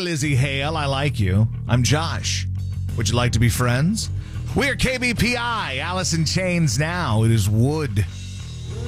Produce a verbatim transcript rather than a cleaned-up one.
Lizzie Hale. I like you. I'm Josh. Would you like to be friends? We're K B P I. Alice in Chains now. It is Wood.